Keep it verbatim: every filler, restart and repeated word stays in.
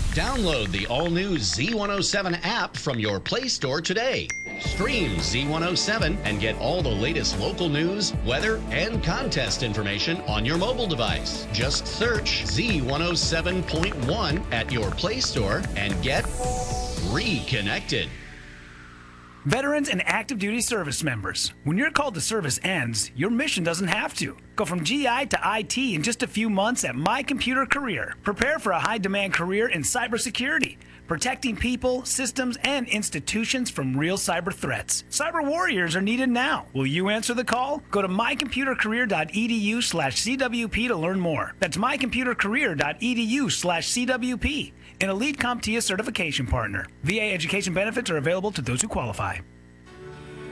Download the all-new Z one oh seven app from your Play Store today. Stream Z one oh seven and get all the latest local news, weather, and contest information on your mobile device. Just search Z one oh seven point one at your Play Store and get reconnected. Veterans and active duty service members, when your call to service ends, your mission doesn't have to. Go from G I to I T in just a few months at My Computer Career. Prepare for a high-demand career in cybersecurity, protecting people, systems, and institutions from real cyber threats. Cyber warriors are needed now. Will you answer the call? Go to mycomputercareer.edu slash CWP to learn more. That's mycomputercareer.edu slash CWP. An Elite CompTIA certification partner. V A education benefits are available to those who qualify.